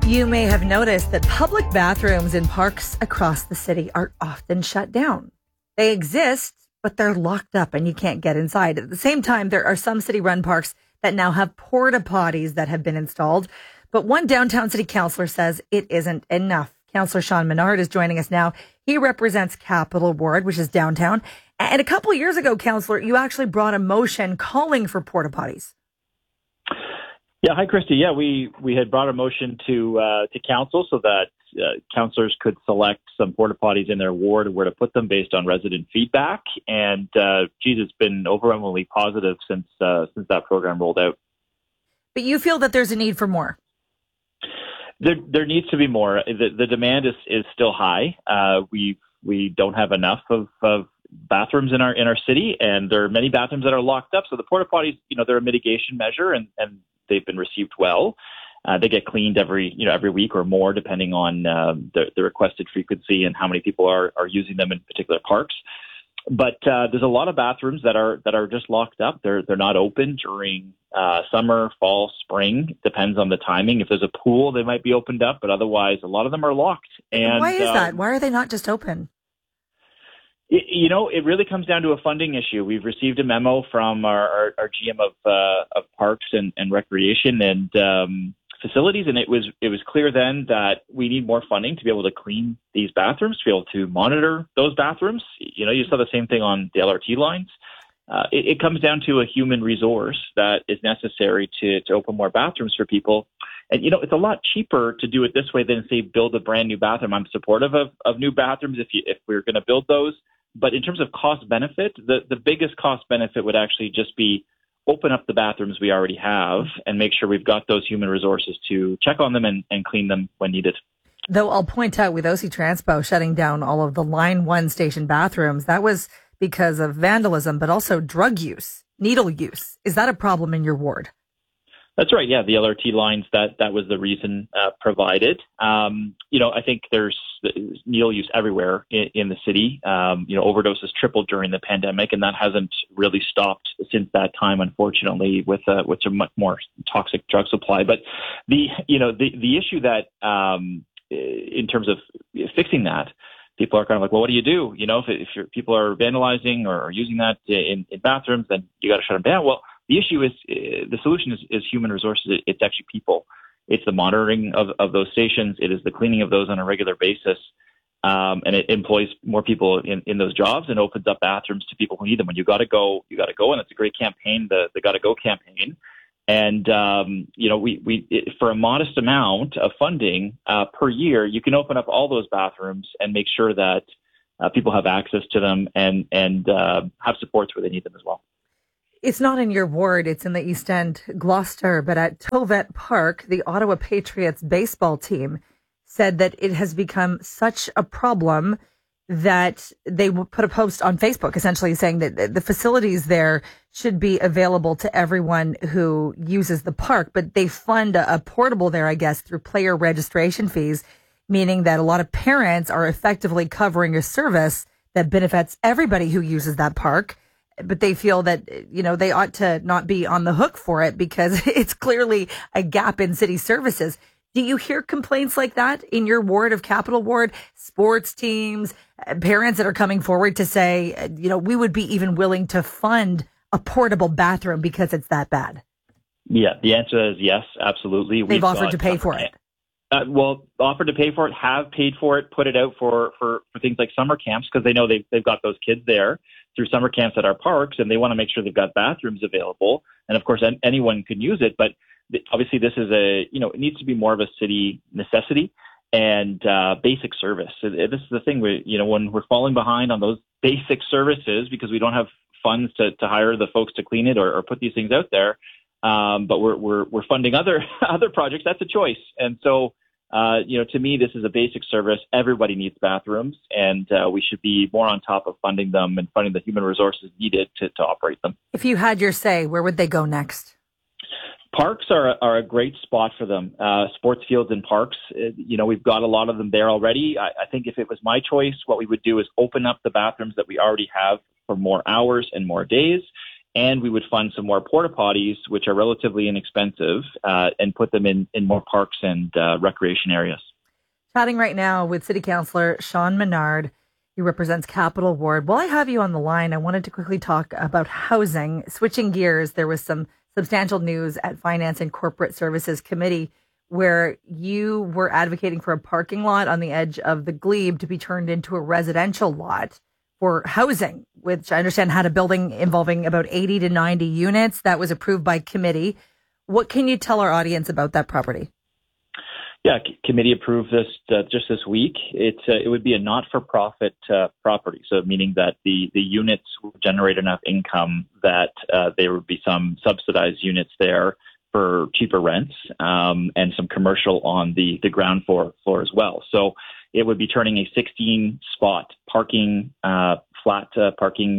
You may have noticed that public bathrooms in parks across the city are often shut down. They exist, but they're locked up and you can't get inside. At the same time, there are some city-run parks that now have porta potties that have been installed. But one downtown city councillor says it isn't enough. Councillor Sean Menard is joining us now. He represents Capital Ward, which is downtown. And a couple of years ago, councillor, you actually brought a motion calling for porta potties. Yeah, hi, Christy. Yeah, we had brought a motion to council so that councillors could select some porta potties in their ward where to put them based on resident feedback. And it's been overwhelmingly positive since that program rolled out. But you feel that there's a need for more? There needs to be more. The demand is still high. We don't have enough of bathrooms in our city, and there are many bathrooms that are locked up. So the porta potties, they're a mitigation measure, and they've been received well. They get cleaned every week or more, depending on the requested frequency and how many people are using them in particular parks. But there's a lot of bathrooms that are just locked up. They're not open during summer, fall, spring. Depends on the timing. If there's a pool, they might be opened up, but otherwise, a lot of them are locked. And why is that? Why are they not just open? It really comes down to a funding issue. We've received a memo from our GM of Parks and Recreation and Facilities, and it was clear then that we need more funding to be able to clean these bathrooms, to be able to monitor those bathrooms. You saw the same thing on the LRT lines. It comes down to a human resource that is necessary to open more bathrooms for people. And, it's a lot cheaper to do it this way than, say, build a brand new bathroom. I'm supportive of new bathrooms if we're going to build those. But in terms of cost benefit, the biggest cost benefit would actually just be open up the bathrooms we already have and make sure we've got those human resources to check on them and clean them when needed. Though I'll point out with OC Transpo shutting down all of the Line 1 station bathrooms, that was because of vandalism, but also drug use, needle use. Is that a problem in your ward? That's right. Yeah, the LRT lines, that was the reason provided. I think there's needle use everywhere in the city. Overdoses tripled during the pandemic, and that hasn't really stopped since that time, unfortunately, with a much more toxic drug supply. But the issue that in terms of fixing that, people are kind of like, well, what do you do? If people are vandalizing or using that in bathrooms, then you got to shut them down. Well, the issue is the solution is human resources. It's actually people. It's the monitoring of those stations. It is the cleaning of those on a regular basis. And it employs more people in those jobs and opens up bathrooms to people who need them. When you got to go, you got to go. And it's a great campaign, the Gotta Go campaign. And, we for a modest amount of funding per year, you can open up all those bathrooms and make sure that people have access to them and have supports where they need them as well. It's not in your ward, it's in the East End, Gloucester, but at Tovet Park, the Ottawa Patriots baseball team said that it has become such a problem that they will put a post on Facebook essentially saying that the facilities there should be available to everyone who uses the park, but they fund a portable there, I guess, through player registration fees, meaning that a lot of parents are effectively covering a service that benefits everybody who uses that park. But they feel that, they ought to not be on the hook for it because it's clearly a gap in city services. Do you hear complaints like that in your ward of Capital Ward? Sports teams, parents that are coming forward to say, we would be even willing to fund a portable bathroom because it's that bad? Yeah, the answer is yes, absolutely. They've offered to pay for it. Offered to pay for it, have paid for it, put it out for things like summer camps because they know they've got those kids there through summer camps at our parks, and they want to make sure they've got bathrooms available. And of course, anyone can use it, but obviously this is it needs to be more of a city necessity and basic service. So this is the thing, when we're falling behind on those basic services because we don't have funds to hire the folks to clean it or put these things out there, but we're funding other projects. That's a choice, and so. To me, this is a basic service. Everybody needs bathrooms, and we should be more on top of funding them and funding the human resources needed to operate them. If you had your say, where would they go next? Parks are a great spot for them. Sports fields and parks, we've got a lot of them there already. I think if it was my choice, what we would do is open up the bathrooms that we already have for more hours and more days and we would fund some more porta potties, which are relatively inexpensive, and put them in more parks and recreation areas. Chatting right now with City Councillor Sean Menard. He represents Capital Ward. While I have you on the line, I wanted to quickly talk about housing. Switching gears, there was some substantial news at Finance and Corporate Services Committee where you were advocating for a parking lot on the edge of the Glebe to be turned into a residential lot for housing, which I understand had a building involving about 80 to 90 units. That was approved by committee. What can you tell our audience about that property? Yeah, committee approved this just this week. It would be a not-for-profit property, so meaning that the units would generate enough income that there would be some subsidized units there for cheaper rents, and some commercial on the ground floor as well. So it would be turning a 16-spot parking flat parking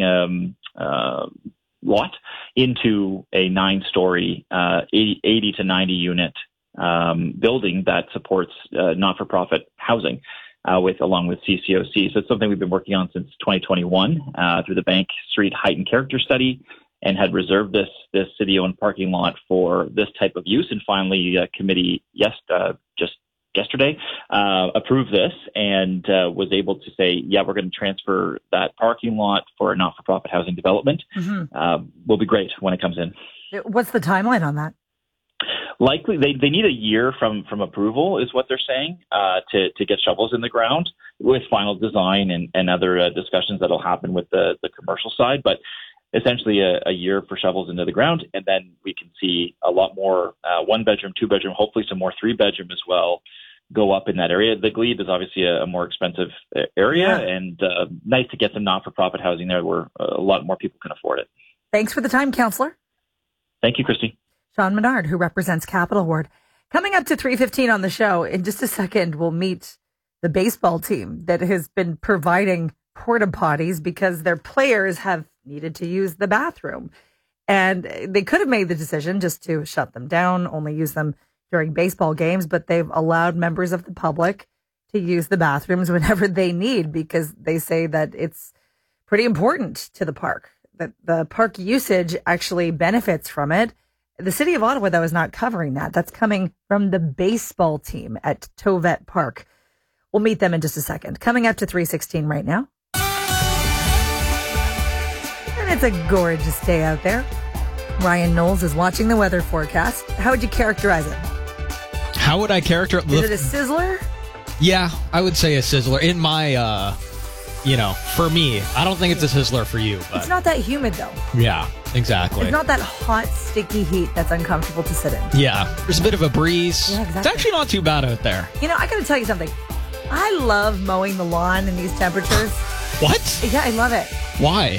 lot into a 9-story 80 to 90 unit building that supports not-for-profit housing along with CCOC. So it's something we've been working on since 2021 through the Bank Street Height and Character Study, and had reserved this city-owned parking lot for this type of use. And finally, committee just yesterday approved this and was able to say, yeah, we're going to transfer that parking lot for a not-for-profit housing development. Will be great when it comes in. What's the timeline on that? Likely, they need a year from approval, is what they're saying, to get shovels in the ground, with final design and other discussions that'll happen with the commercial side. But essentially a year for shovels into the ground, and then we can see a lot more 1-bedroom, 2-bedroom, hopefully some more 3-bedroom as well go up in that area. The Glebe is obviously a more expensive area, and nice to get some not-for-profit housing there where a lot more people can afford it. Thanks for the time, Councillor. Thank you, Christy. Sean Menard, who represents Capital Ward. Coming up to 3:15 on the show, in just a second, we'll meet the baseball team that has been providing porta potties because their players have needed to use the bathroom. And they could have made the decision just to shut them down, only use them during baseball games, but they've allowed members of the public to use the bathrooms whenever they need, because they say that it's pretty important to the park, that the park usage actually benefits from it. The city of Ottawa, though, is not covering that. That's coming from the baseball team at Tovet Park. We'll meet them in just a second. Coming up to 3:16 right now. And it's a gorgeous day out there. Ryan Knowles is watching the weather forecast. How would you characterize it? How would I characterize it? Is it a sizzler? Yeah, I would say a sizzler. In my, for me, I don't think it's a sizzler for you. But it's not that humid, though. Yeah, exactly. It's not that hot, sticky heat that's uncomfortable to sit in. Yeah, there's a bit of a breeze. Yeah, exactly. It's actually not too bad out there. You know, I got to tell you something. I love mowing the lawn in these temperatures. What? Yeah, I love it. Why?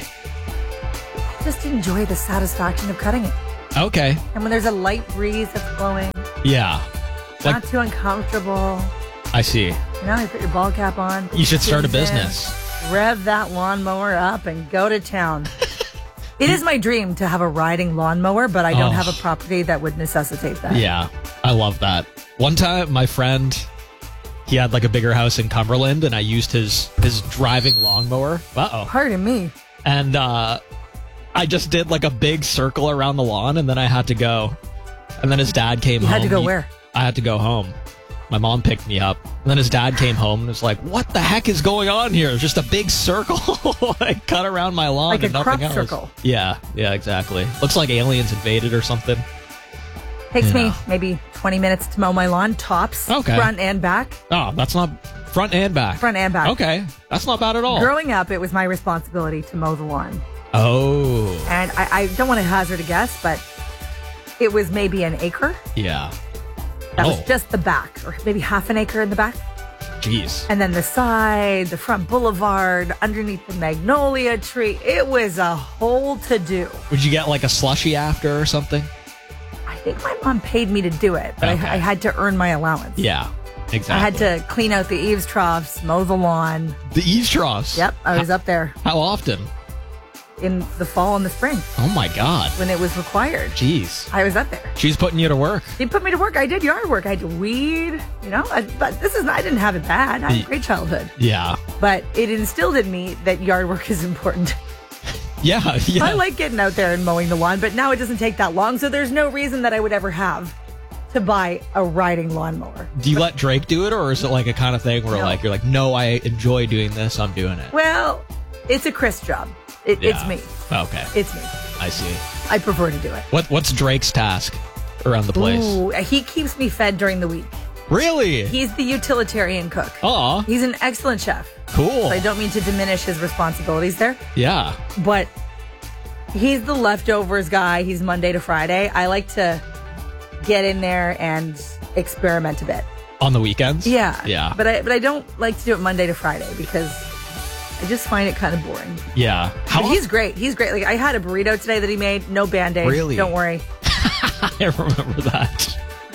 I just enjoy the satisfaction of cutting it. Okay. And when there's a light breeze that's blowing. Yeah. Not too uncomfortable. I see. You know, you put your ball cap on. You should start a business. Rev that lawnmower up and go to town. It is my dream to have a riding lawnmower, but I don't have a property that would necessitate that. Yeah, I love that. One time, my friend, he had like a bigger house in Cumberland, and I used his driving lawnmower. Pardon me. And I just did like a big circle around the lawn, and then I had to go. And then his dad came home. You had to go where? I had to go home. My mom picked me up. And then his dad came home and was like, what the heck is going on here? It's just a big circle I cut around my lawn like and nothing else. Circle. Yeah, exactly. Looks like aliens invaded or something. Takes me maybe 20 minutes to mow my lawn, tops, front and back. Oh, that's not front and back. Front and back. Okay, that's not bad at all. Growing up, it was my responsibility to mow the lawn. Oh. And I don't want to hazard a guess, but it was maybe an acre. Yeah. That was just the back, or maybe half an acre in the back. Jeez. And then the side, the front boulevard, underneath the magnolia tree. It was a whole to-do. Would you get like a slushie after or something? I think my mom paid me to do it, but I had to earn my allowance. Yeah, exactly. I had to clean out the eaves troughs, mow the lawn. The eaves troughs? Yep, I was up there. How often? In the fall and the spring. Oh my God. When it was required. Jeez. I was up there. She's putting you to work. She put me to work. I did yard work. I had to weed, but I didn't have it bad. I had a great childhood. Yeah. But it instilled in me that yard work is important. Yeah. I like getting out there and mowing the lawn, but now it doesn't take that long, so there's no reason that I would ever have to buy a riding lawnmower. Do you let Drake do it, or is it like a kind of thing where you're like, no, I enjoy doing this, I'm doing it? Well, it's a Chris job. It's me. Okay. It's me. I see. I prefer to do it. What's Drake's task around the place? Ooh, he keeps me fed during the week. Really? He's the utilitarian cook. Aw. He's an excellent chef. Cool. So I don't mean to diminish his responsibilities there. Yeah. But he's the leftovers guy. He's Monday to Friday. I like to get in there and experiment a bit. On the weekends? Yeah. Yeah. But I don't like to do it Monday to Friday because I just find it kind of boring. Yeah. But he's great. He's great. Like, I had a burrito today that he made. No Band-Aid. Really? Don't worry. I remember that.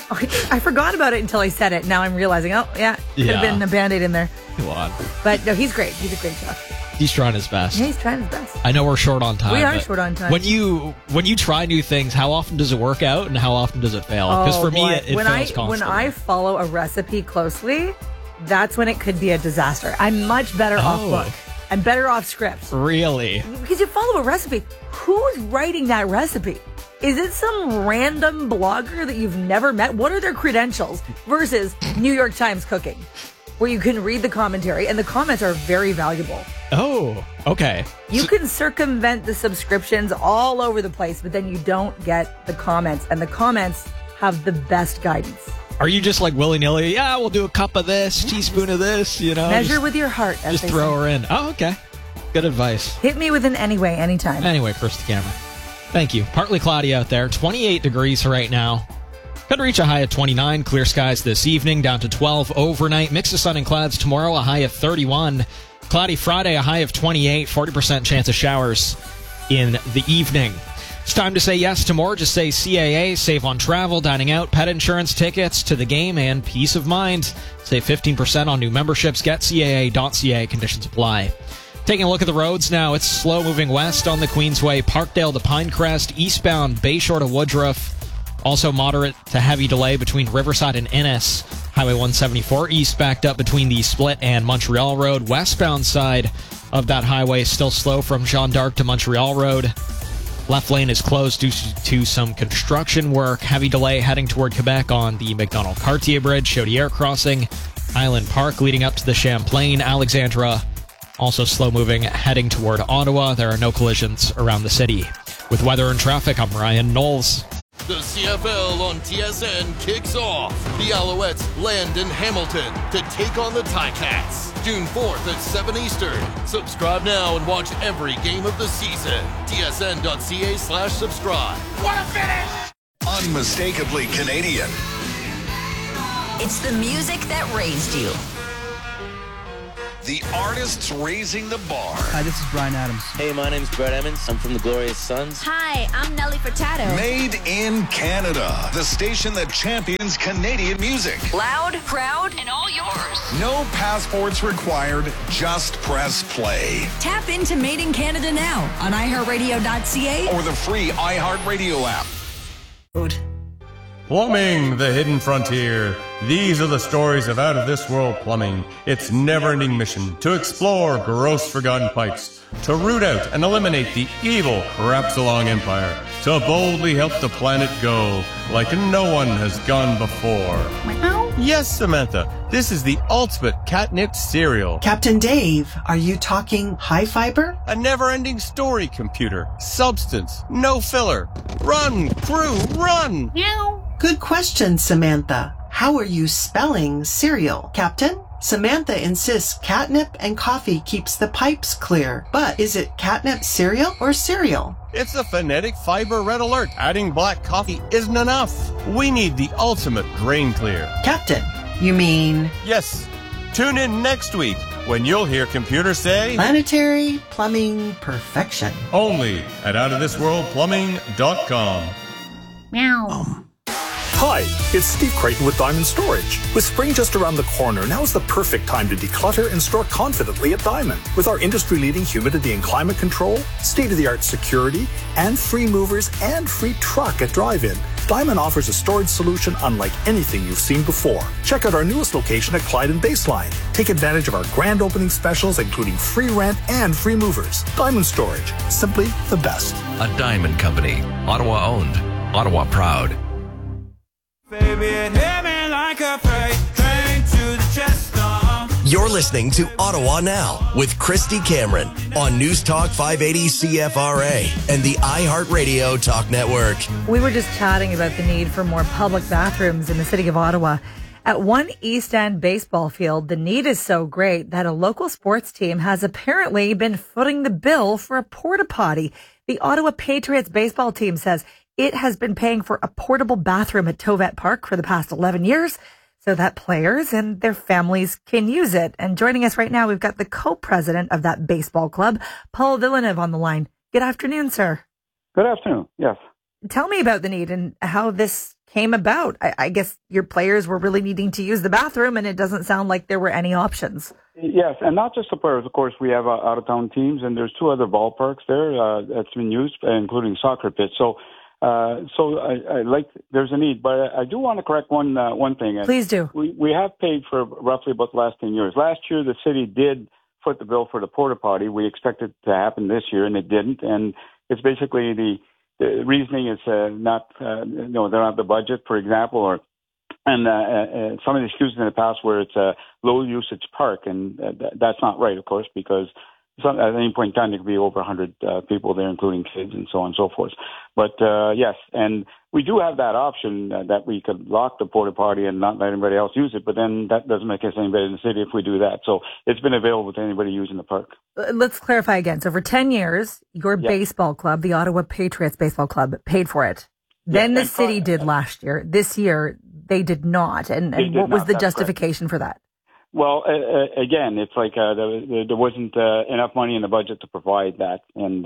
I forgot about it until I said it. Now I'm realizing, could have been a Band-Aid in there. Come on. But no, he's great. He's a great chef. He's trying his best. Yeah, he's trying his best. I know we're short on time. We are short on time. When you try new things, how often does it work out and how often does it fail? Because for me, it fails constantly. When I follow a recipe closely, that's when it could be a disaster. I'm much better off book. I'm better off script. Really? Because you follow a recipe. Who's writing that recipe? Is it some random blogger that you've never met? What are their credentials? Versus New York Times Cooking, where you can read the commentary, and the comments are very valuable. Oh, okay. You can circumvent the subscriptions all over the place, but then you don't get the comments, and the comments have the best guidance. Are you just like willy-nilly, yeah, we'll do a cup of this, teaspoon of this, Measure with your heart, as just throw her in. Oh, okay. Good advice. Hit me with an anyway, anytime. Anyway, Christy Cameron. Thank you. Partly cloudy out there. 28 degrees right now. Could reach a high of 29. Clear skies this evening, down to 12 overnight. Mix of sun and clouds tomorrow, a high of 31. Cloudy Friday, a high of 28. 40% chance of showers in the evening. It's time to say yes to more. Just say CAA, save on travel, dining out, pet insurance, tickets to the game, and peace of mind. Save 15% on new memberships. Get CAA.ca. Conditions apply. Taking a look at the roads now, it's slow moving west on the Queensway, Parkdale to Pinecrest, eastbound Bayshore to Woodruff. Also moderate to heavy delay between Riverside and Innis. Highway 174 east backed up between the Split and Montreal Road. Westbound side of that highway still slow from Jeanne d'Arc to Montreal Road. Left lane is closed due to some construction work. Heavy delay heading toward Quebec on the McDonald-Cartier Bridge, Chaudière Crossing, Island Park leading up to the Champlain, Alexandra. Also slow moving heading toward Ottawa. There are no collisions around the city. With weather and traffic, I'm Ryan Knowles. The CFL on TSN kicks off. The Alouettes land in Hamilton to take on the Ticats. June 4th at 7 Eastern. Subscribe now and watch every game of the season. tsn.ca/subscribe. What a finish! Unmistakably Canadian. It's the music that raised you. The artists raising the bar. Hi, this is Bryan Adams. Hey, my name's Brett Emmons. I'm from the Glorious Sons. Hi, I'm Nelly Furtado. Made in Canada. The station that champions Canadian music. Loud, proud, and all yours. No passports required. Just press play. Tap into Made in Canada now on iHeartRadio.ca or the free iHeartRadio app. Plumbing, the hidden frontier. These are the stories of out-of-this-world plumbing. Its never-ending mission to explore gross forgotten pipes, to root out and eliminate the evil Crapsalong Empire, to boldly help the planet go like no one has gone before. Yes, Samantha, this is the ultimate catnip cereal. Captain Dave, are you talking high fiber? A never-ending story, computer. Substance, no filler. Run, crew, run! Meow. Good question, Samantha. How are you spelling cereal, Captain? Samantha insists catnip and coffee keeps the pipes clear. But is it catnip cereal or cereal? It's a phonetic fiber red alert. Adding black coffee isn't enough. We need the ultimate drain clear. Captain, you mean? Yes. Tune in next week when you'll hear computers say planetary plumbing perfection. Only at outofthisworldplumbing.com. Meow. Hi, it's Steve Creighton with Diamond Storage. With spring just around the corner, now is the perfect time to declutter and store confidently at Diamond. With our industry-leading humidity and climate control, state-of-the-art security, and free movers and free truck at drive-in, Diamond offers a storage solution unlike anything you've seen before. Check out our newest location at Clyde and Baseline. Take advantage of our grand opening specials, including free rent and free movers. Diamond Storage, simply the best. A Diamond Company. Ottawa owned. Ottawa proud. Baby, it hit me like a freight train to the chest. You're listening to Ottawa Now with Christy Cameron on News Talk 580 CFRA and the iHeartRadio Talk Network. We were just chatting about the need for more public bathrooms in the city of Ottawa. At one East End baseball field, the need is so great that a local sports team has apparently been footing the bill for a porta potty. The Ottawa Patriots baseball team says it has been paying for a portable bathroom at Tovet Park for the past 11 years. So that players and their families can use it. And joining us right now, we've got the co-president of that baseball club, Paul Villeneuve, on the line. Good afternoon, sir. Good afternoon. Yes. Tell me about the need and how this came about. I guess your players were really needing to use the bathroom, and it doesn't sound like there were any options. Yes, and not just the players. Of course, we have out-of-town teams, and there's 2 other ballparks there that's been used, including soccer pitch. So I like, there's a need, but I do want to correct one thing. Please do. We have paid for roughly about the last 10 years. Last year, the city did foot the bill for the porta potty. We expected it to happen this year, and it didn't. And it's basically the reasoning is they're not the budget, for example, and some of the excuses in the past where it's a low usage park, and that's not right, of course, because at any point in time, there could be over 100 people there, including kids and so on and so forth. But yes, and we do have that option that we could lock the porta potty and not let anybody else use it. But then that doesn't make us any better in the city if we do that. So it's been available to anybody using the park. Let's clarify again. So for 10 years, your baseball club, the Ottawa Patriots Baseball Club, paid for it. Then the city did last year. This year, they did not. And what was the justification for that? Well, again, it's like there wasn't enough money in the budget to provide that, and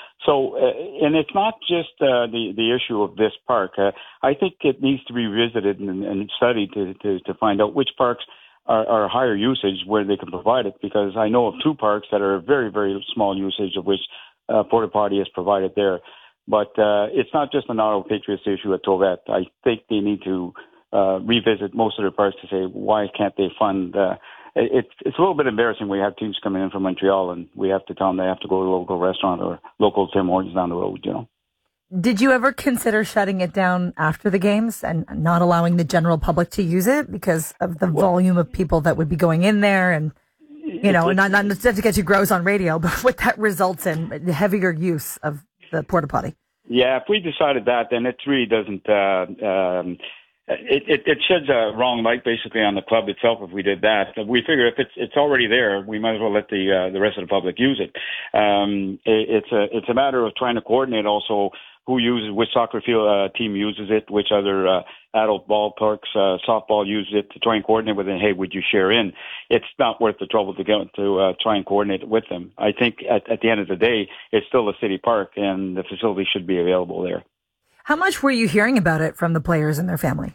and it's not just the issue of this park. I think it needs to be revisited and studied to find out which parks are higher usage where they can provide it. Because I know of 2 parks that are very, very small usage of which porta potty is provided there. But it's not just an Ottawa Patriots issue at Tovet. I think they need to revisit most of their parks to say, why can't they fund? It's a little bit embarrassing. We have teams coming in from Montreal, and we have to tell them they have to go to a local restaurant or local Tim Hortons down the road, you know. Did you ever consider shutting it down after the games and not allowing the general public to use it because of the volume of people that would be going in there? And, you know, not to get you gross on radio, but what that results in heavier use of the porta potty. Yeah, if we decided that, then it really doesn't. It sheds a wrong light basically on the club itself if we did that. We figure if it's already there, we might as well let the rest of the public use it. It's a matter of trying to coordinate also who uses, which soccer field team uses it, which other adult ballparks, softball uses it, to try and coordinate with them. Hey, would you share in? It's not worth the trouble to go to try and coordinate it with them. I think at the end of the day, it's still a city park, and the facility should be available there. How much were you hearing about it from the players and their family?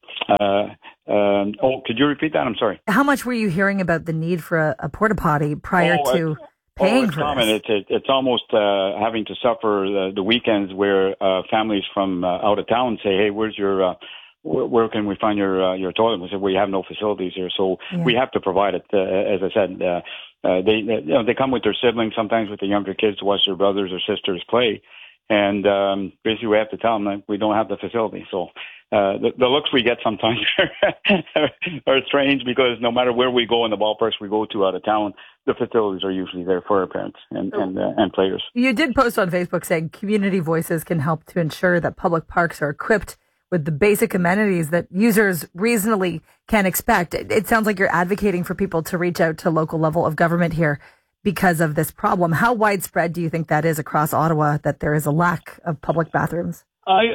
Could you repeat that? I'm sorry. How much were you hearing about the need for a porta potty prior to paying for it? It's almost having to suffer the weekends where families from out of town say, "Hey, where's your where can we find your toilet?" We said, "We have no facilities here, so we have to provide it." As I said, they come with their siblings, sometimes with the younger kids, to watch their brothers or sisters play. And basically, we have to tell them that we don't have the facility. So the looks we get sometimes are strange, because no matter where we go in the ballparks we go to out of town, the facilities are usually there for our parents and players. You did post on Facebook saying community voices can help to ensure that public parks are equipped with the basic amenities that users reasonably can expect. It sounds like you're advocating for people to reach out to local level of government here because of this problem. How widespread do you think that is across Ottawa, that there is a lack of public bathrooms? I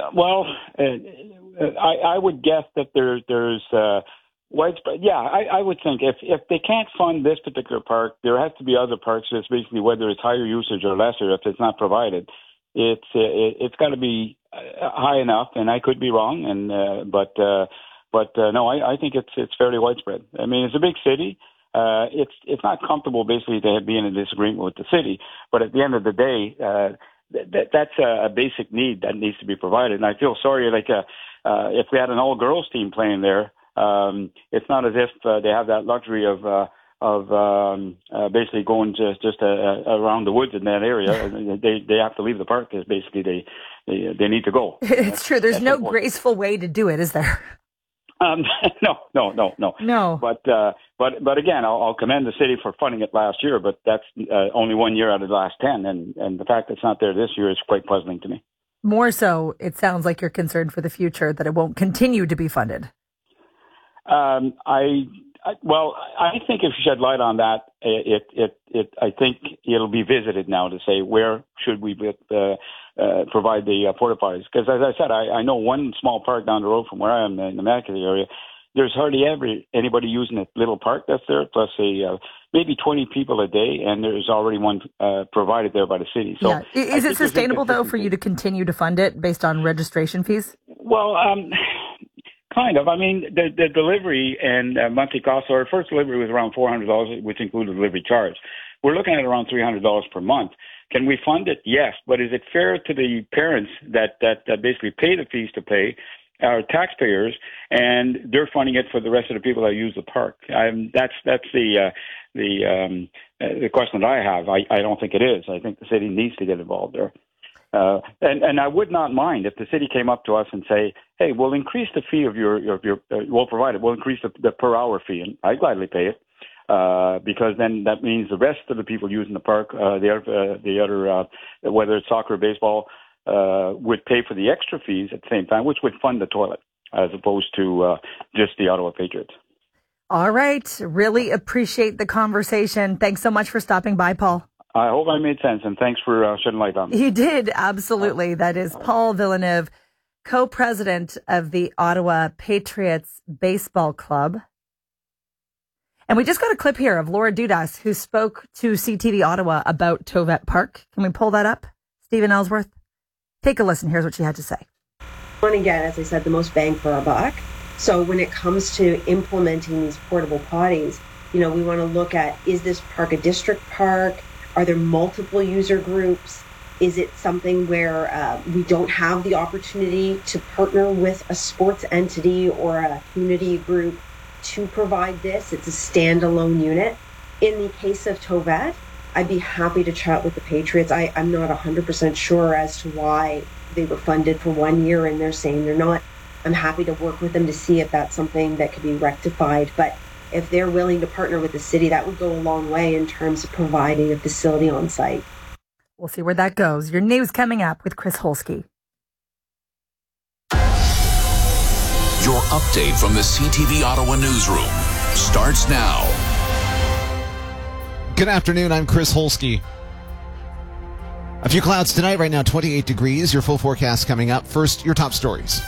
would guess that there's widespread. Yeah, I would think if they can't fund this particular park, there has to be other parks. It's basically whether it's higher usage or lesser. If it's not provided, it's got to be high enough. And I could be wrong. And but no, I think it's fairly widespread. I mean, it's a big city. It's not comfortable basically to be in a disagreement with the city, but at the end of the day, that's a basic need that needs to be provided. And I feel sorry, if we had an all-girls team playing there, it's not as if they have that luxury of basically going just around the woods in that area. They have to leave the park because basically they need to go. It's true. There's no graceful way to do it, is there? No. But again, I'll commend the city for funding it last year, but that's only 1 year out of the last 10, and the fact that it's not there this year is quite puzzling to me. More so, it sounds like you're concerned for the future that it won't continue to be funded. I think if you shed light on that, I think it'll be visited now to say where should we provide the porta potties. Because as I said, I know one small park down the road from where I am in the Immaculate area. There's hardly ever anybody using a little park that's there, plus maybe 20 people a day, and there's already one provided there by the city. So, Is it sustainable, though, for you to continue to fund it based on registration fees? Well, kind of. I mean, the delivery and monthly cost, our first delivery was around $400, which included delivery charge. We're looking at around $300 per month. Can we fund it? Yes. But is it fair to the parents that basically pay the fees to pay, our taxpayers, and they're funding it for the rest of the people that use the park? That's the question that I have. I don't think it is. I think the city needs to get involved there. And I would not mind if the city came up to us and say, hey, we'll increase the fee of your we'll provide it. We'll increase the per hour fee, and I'd gladly pay it. Because then that means the rest of the people using the park, the other whether it's soccer or baseball, would pay for the extra fees at the same time, which would fund the toilet as opposed to just the Ottawa Patriots. All right. Really appreciate the conversation. Thanks so much for stopping by, Paul. I hope I made sense, and thanks for shedding light on me. You did, absolutely. That is Paul Villeneuve, co-president of the Ottawa Patriots Baseball Club. And we just got a clip here of Laura Dudas, who spoke to CTV Ottawa about Tovet Park. Can we pull that up? Stephen Ellsworth? Take a listen. Here's what she had to say. We want to get, as I said, the most bang for our buck. So when it comes to implementing these portable potties, we want to look at, is this park a district park? Are there multiple user groups? Is it something where we don't have the opportunity to partner with a sports entity or a community group to provide this? It's a standalone unit. In the case of Tovet, I'd be happy to chat with the Patriots. I'm not 100% sure as to why they were funded for 1 year and they're saying they're not. I'm happy to work with them to see if that's something that could be rectified. But if they're willing to partner with the city, that would go a long way in terms of providing a facility on site. We'll see where that goes. Your news coming up with Chris Holsky. Your update from the CTV Ottawa newsroom starts now. Good afternoon. I'm Chris Holsky. A few clouds tonight. Right now, 28 degrees. Your full forecast coming up. First, your top stories.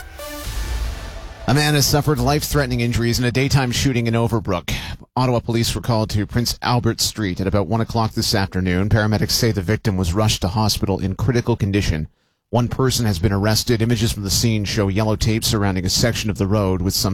A man has suffered life-threatening injuries in a daytime shooting in Overbrook. Ottawa police were called to Prince Albert Street at about 1 o'clock this afternoon. Paramedics say the victim was rushed to hospital in critical condition. One person has been arrested. Images from the scene show yellow tape surrounding a section of the road with some